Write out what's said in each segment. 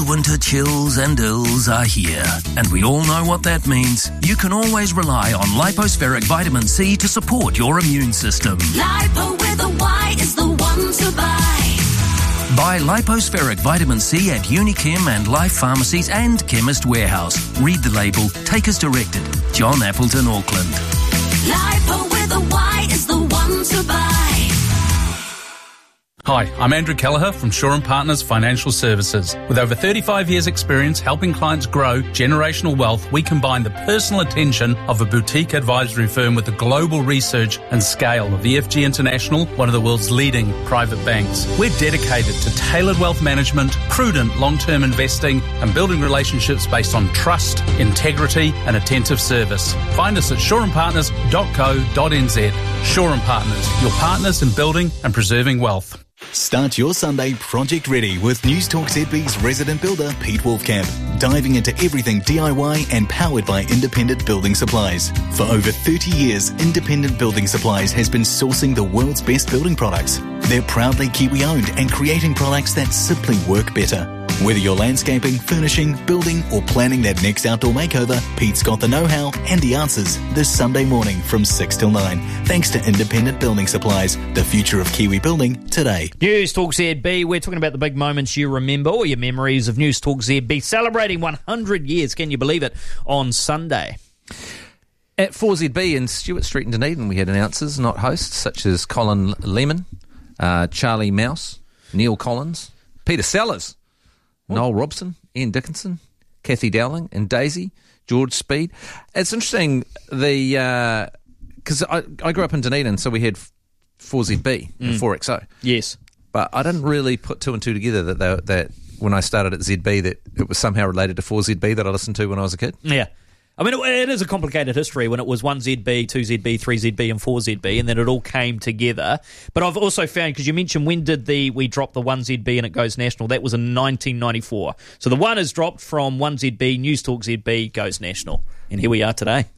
winter chills and ills are here, and we all know what that means. You can always rely on Lipospheric Vitamin C to support your immune system. Lipo with a Y is the one to buy. Buy Lipospheric Vitamin C at Unichem and Life Pharmacies and Chemist Warehouse. Read the label. Take as directed. John Appleton, Auckland. Lipo with a Y is the one to buy. Hi, I'm Andrew Kelleher from Shaw & Partners Financial Services. With over 35 years' experience helping clients grow generational wealth, we combine the personal attention of a boutique advisory firm with the global research and scale of EFG International, one of the world's leading private banks. We're dedicated to tailored wealth management, prudent long-term investing, and building relationships based on trust, integrity, and attentive service. Find us at shawandpartners.co.nz. Shaw & Partners, your partners in building and preserving wealth. Start your Sunday project ready with Newstalk ZB's resident builder, Pete Wolfcamp, diving into everything DIY and powered by Independent Building Supplies. For over 30 years, Independent Building Supplies has been sourcing the world's best building products. They're proudly Kiwi-owned and creating products that simply work better. Whether you're landscaping, furnishing, building, or planning that next outdoor makeover, Pete's got the know-how and the answers this Sunday morning from 6 till 9. Thanks to Independent Building Supplies, the future of Kiwi building today. Newstalk ZB, we're talking about the big moments you remember or your memories of Newstalk ZB celebrating 100 years, can you believe it, on Sunday. At 4ZB in Stewart Street in Dunedin, we had announcers, not hosts, such as Colin Lehman, Charlie Mouse, Neil Collins, Peter Sellers, Noel Robson, Ian Dickinson, Kathy Dowling and Daisy, George Speed. It's interesting, because I grew up in Dunedin, so we had 4ZB and 4XO. Yes. But I didn't really put two and two together that when I started at ZB that it was somehow related to 4ZB that I listened to when I was a kid. Yeah. I mean, it is a complicated history when it was 1ZB, 2ZB, 3ZB and 4ZB, and then it all came together. But I've also found, because you mentioned when did we drop the 1ZB and it goes national, that was in 1994. So the one is dropped from 1ZB, Newstalk ZB goes national. And here we are today.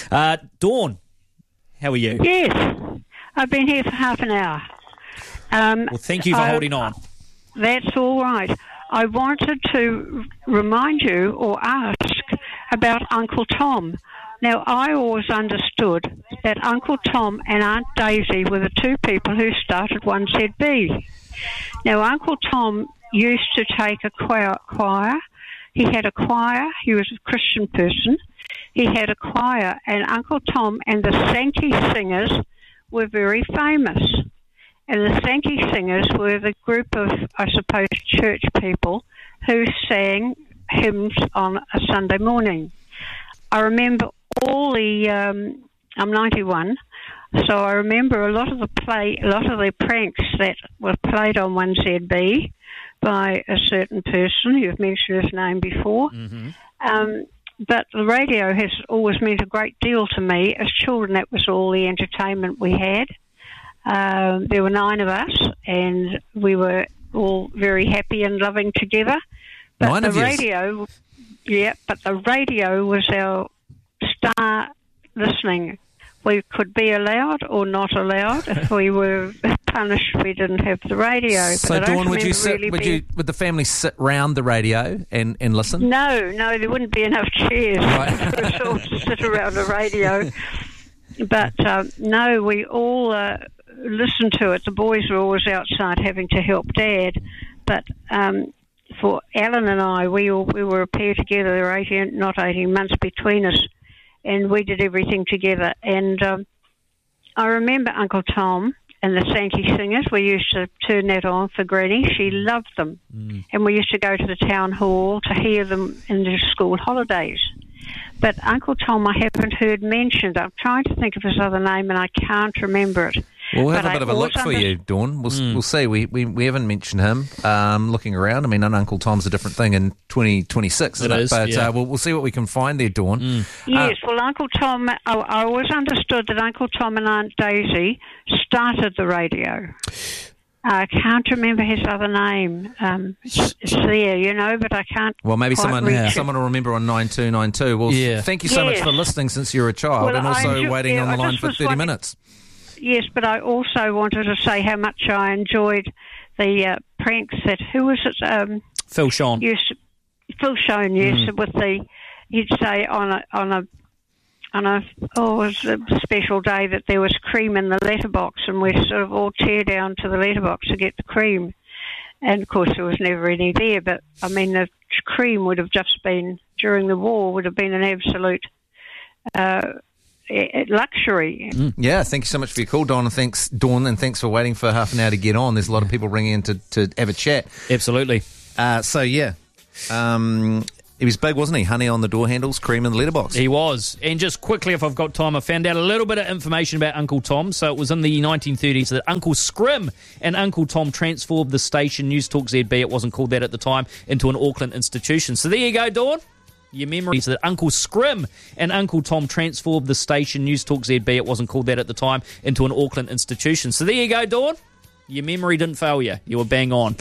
Dawn, how are you? Yes, I've been here for half an hour. Well, thank you for holding on. That's all right. I wanted to remind you or ask about Uncle Tom. Now, I always understood that Uncle Tom and Aunt Daisy were the two people who started 1ZB. Now, Uncle Tom used to take a choir. He had a choir. He was a Christian person. He had a choir, and Uncle Tom and the Sankey Singers were very famous. And the Sankey Singers were the group of, I suppose, church people who sang hymns on a Sunday morning. I remember all the, I'm 91, so I remember a lot of the pranks that were played on 1ZB by a certain person. You've mentioned his name before. Mm-hmm. But the radio has always meant a great deal to me. As children, that was all the entertainment we had. There were 9 of us, and we were all very happy and loving together. But 9 of radio, but the radio was our star listening. We could be allowed or not allowed. If we were punished, we didn't have the radio. So, Dawn, would the family sit round the radio and listen? No, there wouldn't be enough chairs for us all to sit around the radio. But no, we all listened to it. The boys were always outside having to help Dad. But for Alan and I, we were a pair together. There were 18 months between us, and we did everything together. And I remember Uncle Tom and the Sankey Singers. We used to turn that on for Granny. She loved them. And we used to go to the town hall to hear them in the school holidays. But Uncle Tom I haven't heard mentioned. I'm trying to think of his other name and I can't remember it. We'll have a bit of a look for you, Dawn. We'll see. We haven't mentioned him. Looking around, I mean, Uncle Tom's a different thing in 2026, isn't it? But we'll see what we can find there, Dawn. Yes, well, Uncle Tom, I always understood that Uncle Tom and Aunt Daisy started the radio. I can't remember his other name. It's there, but I can't. Well, maybe someone will remember on 9292. Well, thank you so much for listening since you're a child, and also waiting on the line for 30 minutes. Yes, but I also wanted to say how much I enjoyed the pranks that, who was it? Phil Sean. Full shown, yes. With he'd say on a it was a special day that there was cream in the letterbox, and we sort of all tear down to the letterbox to get the cream. And of course, there was never any there. But I mean, the cream would have just been during the war would have been an absolute luxury. Yeah, thank you so much for your call, Dawn, and thanks for waiting for half an hour to get on. There's a lot of people ringing in to have a chat. Absolutely. He was big, wasn't he? Honey on the door handles, cream in the letterbox. He was. And just quickly, if I've got time, I found out a little bit of information about Uncle Tom. So it was in the 1930s that Uncle Scrim and Uncle Tom transformed the station, News Talk ZB, it wasn't called that at the time, into an Auckland institution. So there you go, Dawn. Your memories that Uncle Scrim and Uncle Tom transformed the station, News Talk ZB, it wasn't called that at the time, into an Auckland institution. So there you go, Dawn. Your memory didn't fail you. You were bang on.